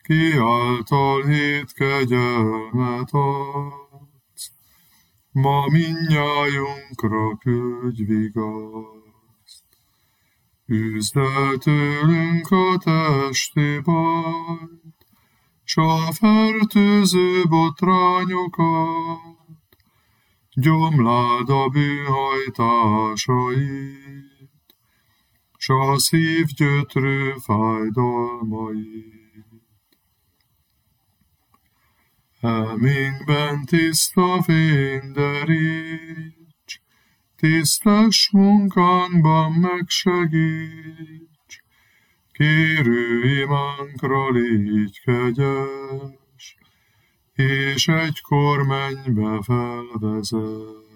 ki által hét kegyelmet adsz. Ma mindnyájunkra küldj vigaszt. Üzd el tőlünk a testi bajt, s a fertőző botrányokat, gyomlád a bűnhajtásait, s a szív gyötrő fájdalmait. Elménkben tiszta fény deríts, tisztes munkánkban megsegíts, kérő imánkra légy kegyes, és egykor mennybe felvezess.